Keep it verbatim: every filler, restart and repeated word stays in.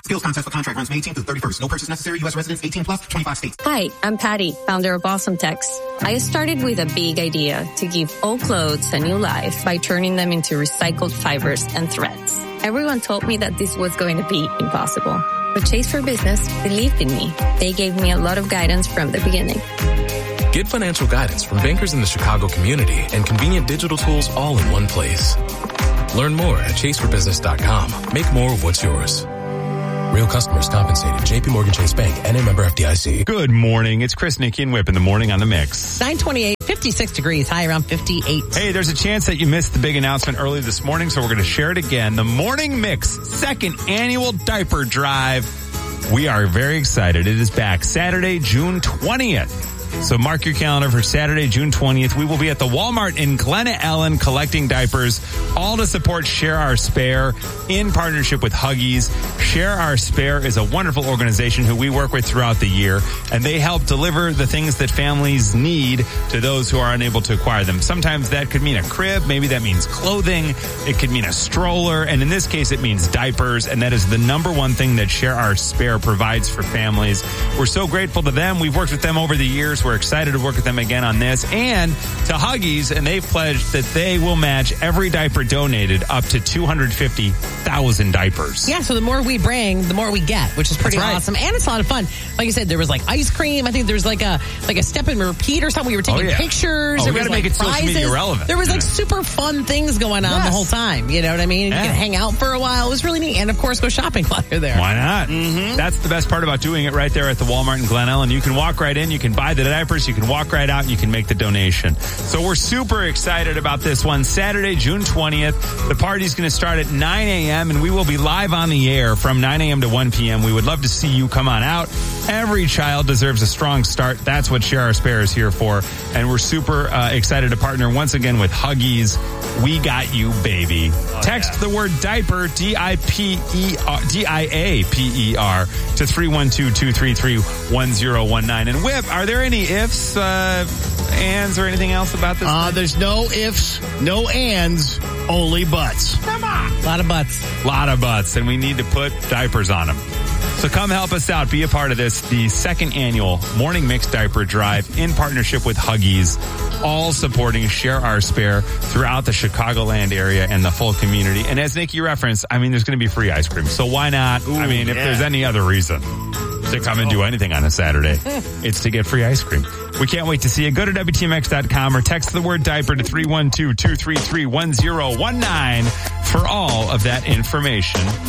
Skills contest for contract runs May eighteenth through thirty-first. No purchase necessary. U S residents eighteen plus, twenty-five states. Hi, I'm Patty, founder of Awesome Tex. I started with a big idea to give old clothes a new life by turning them into recycled fibers and threads. Everyone told me that this was going to be impossible. But Chase for Business believed in me. They gave me a lot of guidance from the beginning. Get financial guidance from bankers in the Chicago community and convenient digital tools all in one place. Learn more at chase for business dot com. Make more of what's yours. Real customers compensated. J P Morgan Chase Bank, N A member F D I C. Good morning. It's Chris, Nikki, and Whip in the morning on the Mix. nine twenty-eight, fifty-six degrees, high around fifty-eight. Hey, there's a chance that you missed the big announcement early this morning, so we're going to share it again. The Morning Mix second annual diaper drive. We are very excited. It is back Saturday, June twentieth. So mark your calendar for Saturday, June twentieth. We will be at the Walmart in Glen Ellen collecting diapers, all to support Share Our Spare in partnership with Huggies. Share Our Spare is a wonderful organization who we work with throughout the year, and they help deliver the things that families need to those who are unable to acquire them. Sometimes that could mean a crib. Maybe that means clothing. It could mean a stroller. And in this case, it means diapers. And that is the number one thing that Share Our Spare provides for families. We're so grateful to them. We've worked with them over the years. We're excited to work with them again on this, and to Huggies, and they've pledged that they will match every diaper donated up to two hundred fifty thousand diapers. Yeah, so the more we bring, the more we get, which is pretty right. awesome, and it's a lot of fun. Like I said, there was like ice cream. I think there was like a like a step and repeat or something. We were taking oh, yeah. pictures. Oh, there we was got to make like it social prizes. media relevant. There was like yeah. super fun things going on yes. the whole time. You know what I mean? Yeah. You can hang out for a while. It was really neat, and of course, go shopping while you're there. Why not? Mm-hmm. That's the best part about doing it right there at the Walmart in Glen Ellen. You can walk right in, you can buy the diapers, you can walk right out, and you can make the donation. So we're super excited about this one. Saturday, June twentieth. The party's going to start at nine a.m. and we will be live on the air from nine a.m. to one p.m. We would love to see you come on out. Every child deserves a strong start. That's what Share Our Spare is here for. And we're super uh, excited to partner once again with Huggies. We got you, baby. Oh, Text yeah. the word diaper, D I P E R, D I A P E R, to three one two, two three three, one zero one nine. And Whip, are there any ifs, uh, ands, or anything else about this? Uh, there's no ifs, no ands, only buts. Come on. A lot of butts. A lot of butts, and we need to put diapers on them. So come help us out. Be a part of this, the second annual Morning Mix Diaper Drive in partnership with Huggies, all supporting Share Our Spare throughout the Chicagoland area and the full community. And as Nikki referenced, I mean, there's going to be free ice cream. So why not? Ooh, I mean, if yeah. there's any other reason to come and do anything on a Saturday, it's to get free ice cream. We can't wait to see you. Go to W T M X dot com or text the word diaper to three one two, two three three, one zero one nine for all of that information.